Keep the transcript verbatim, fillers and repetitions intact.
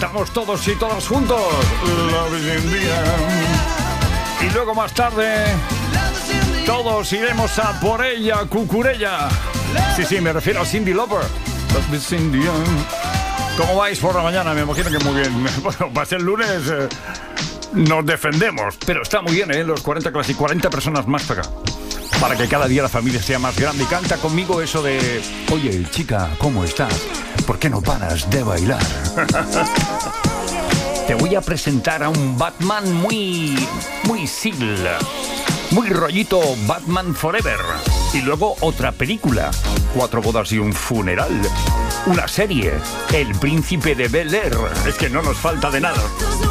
cantamos todos y todas juntos. Love is in the air. Y luego más tarde, todos iremos a por ella, Cucurella. Sí, sí, me refiero a Cyndi Lauper. Love is in the air. ¿Cómo vais por la mañana? Me imagino que muy bien. Bueno, va a ser lunes. Eh, nos defendemos, pero está muy bien, ¿eh? Los cuarenta, casi cuarenta personas más para acá. Para que cada día la familia sea más grande. Y canta conmigo eso de: oye, chica, ¿cómo estás? ¿Por qué no paras de bailar? Te voy a presentar a un Batman muy... muy Seal. Muy rollito Batman Forever. Y luego otra película. Cuatro bodas y un funeral. Una serie. El Príncipe de Bel-Air. Es que no nos falta de nada.